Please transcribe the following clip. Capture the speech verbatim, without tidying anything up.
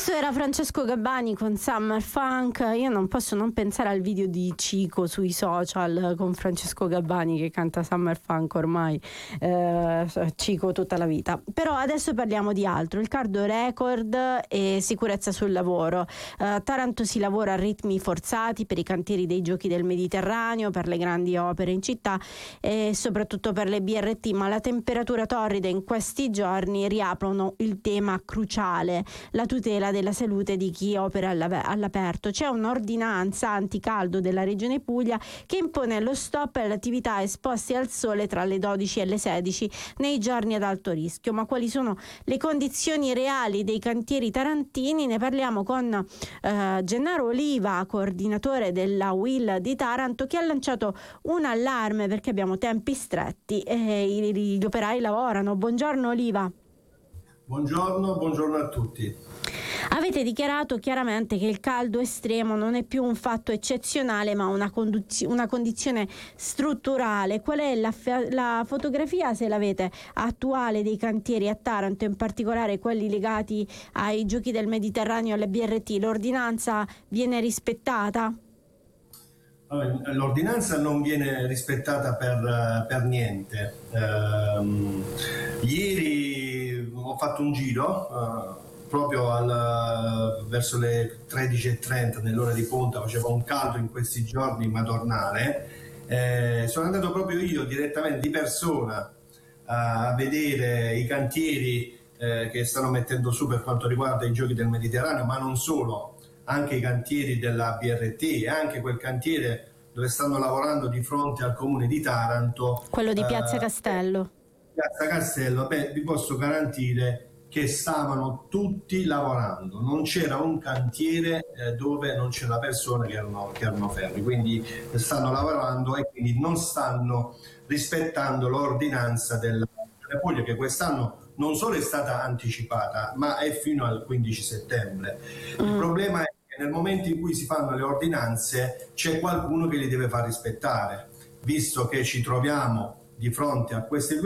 Questo era Francesco Gabbani con Summer Funk. Io non posso non pensare al video di Cico sui social con Francesco Gabbani che canta Summer Funk ormai, eh, Cico tutta la vita. Però adesso parliamo di altro, il caldo record e sicurezza sul lavoro. eh, Taranto si lavora a ritmi forzati per i cantieri dei Giochi del Mediterraneo, per le grandi opere in città e soprattutto per le B R T, ma la temperatura torrida in questi giorni riaprono il tema cruciale, la tutela della salute di chi opera all'aperto. C'è un'ordinanza anticaldo della Regione Puglia che impone lo stop alle attività esposte al sole tra le dodici e le sedici nei giorni ad alto rischio. Ma quali sono le condizioni reali dei cantieri tarantini? Ne parliamo con eh, Gennaro Oliva, coordinatore della U I L di Taranto, che ha lanciato un allarme perché abbiamo tempi stretti e gli operai lavorano. Buongiorno Oliva. Buongiorno, buongiorno a tutti. Avete dichiarato chiaramente che il caldo estremo non è più un fatto eccezionale ma una, conduzio- una condizione strutturale. Qual è la, fa- la fotografia, se l'avete, attuale dei cantieri a Taranto, in particolare quelli legati ai Giochi del Mediterraneo e alle B R T? L'ordinanza viene rispettata? L'ordinanza non viene rispettata per, per niente. Ehm, ieri ho fatto un giro eh, proprio al, verso le tredici e trenta nell'ora di punta, faceva un caldo in questi giorni madornale. Eh, sono andato proprio io direttamente di persona a vedere i cantieri eh, che stanno mettendo su per quanto riguarda i Giochi del Mediterraneo, ma non solo, anche i cantieri della B R T e anche quel cantiere dove stanno lavorando di fronte al comune di Taranto, quello di Piazza eh, Castello. Piazza Castello, beh, vi posso garantire che stavano tutti lavorando, non c'era un cantiere eh, dove non c'era persone che erano, che erano fermi, quindi stanno lavorando e quindi non stanno rispettando l'ordinanza della Puglia, che quest'anno non solo è stata anticipata ma è fino al quindici settembre. Il mm. problema è che nel momento in cui si fanno le ordinanze c'è qualcuno che li deve far rispettare, visto che ci troviamo di fronte a queste due